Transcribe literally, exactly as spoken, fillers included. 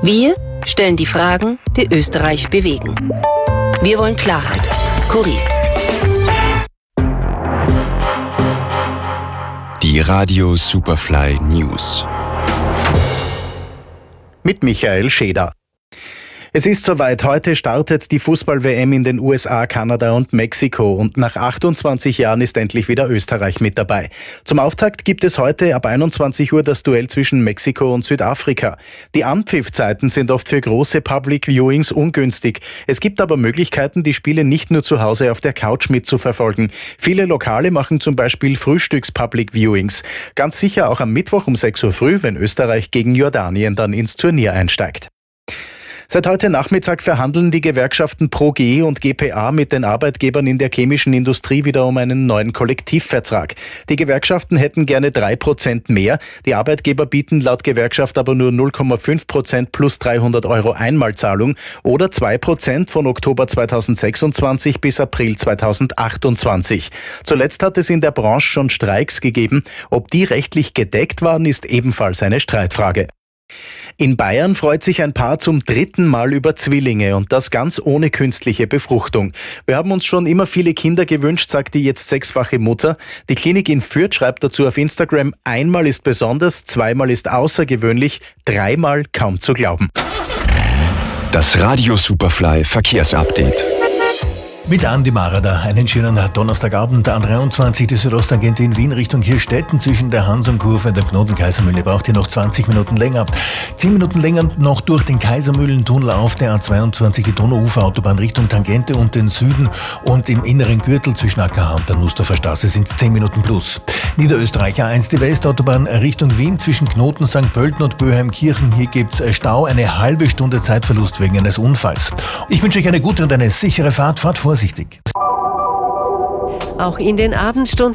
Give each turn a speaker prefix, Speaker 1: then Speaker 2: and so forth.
Speaker 1: Wir stellen die Fragen, die Österreich bewegen. Wir wollen Klarheit. Kurier.
Speaker 2: Die Radio Superfly News.
Speaker 3: Mit Michael Scheder. Es ist soweit. Heute startet die Fußball-W M in den U S A, Kanada und Mexiko. Und nach achtundzwanzig Jahren ist endlich wieder Österreich mit dabei. Zum Auftakt gibt es heute ab einundzwanzig Uhr das Duell zwischen Mexiko und Südafrika. Die Anpfiffzeiten sind oft für große Public Viewings ungünstig. Es gibt aber Möglichkeiten, die Spiele nicht nur zu Hause auf der Couch mitzuverfolgen. Viele Lokale machen zum Beispiel Frühstücks-Public Viewings. Ganz sicher auch am Mittwoch um sechs Uhr früh, wenn Österreich gegen Jordanien dann ins Turnier einsteigt. Seit heute Nachmittag verhandeln die Gewerkschaften ProG und G P A mit den Arbeitgebern in der chemischen Industrie wieder um einen neuen Kollektivvertrag. Die Gewerkschaften hätten gerne drei Prozent mehr. Die Arbeitgeber bieten laut Gewerkschaft aber nur null Komma fünf Prozent plus dreihundert Euro Einmalzahlung oder zwei Prozent von Oktober zweitausendsechsundzwanzig bis April zweitausendachtundzwanzig. Zuletzt hat es in der Branche schon Streiks gegeben. Ob die rechtlich gedeckt waren, ist ebenfalls eine Streitfrage. In Bayern freut sich ein Paar zum dritten Mal über Zwillinge und das ganz ohne künstliche Befruchtung. Wir haben uns schon immer viele Kinder gewünscht, sagt die jetzt sechsfache Mutter. Die Klinik in Fürth schreibt dazu auf Instagram: Einmal ist besonders, zweimal ist außergewöhnlich, dreimal kaum zu glauben.
Speaker 2: Das Radio Superfly Verkehrsupdate.
Speaker 4: Mit Andi Marada. Einen schönen Donnerstagabend. Der A dreiundzwanzig, die Südosttangente in Wien Richtung Hirstetten zwischen der Hansonkurve und dem Knoten Kaisermühle braucht ihr noch zwanzig Minuten länger. zehn Minuten länger noch durch den Kaisermühlentunnel auf der A zweiundzwanzig, die Donauuferautobahn Richtung Tangente und den Süden, und im inneren Gürtel zwischen A K H und der Nussdorfer Straße sind es zehn Minuten plus. Niederösterreich A eins, die Westautobahn Richtung Wien zwischen Knoten, Sankt Pölten und Böheimkirchen. Hier gibt's Stau, eine halbe Stunde Zeitverlust wegen eines Unfalls. Ich wünsche euch eine gute und eine sichere Fahrt. Fahrt vorsichtig.
Speaker 5: Auch in den Abendstunden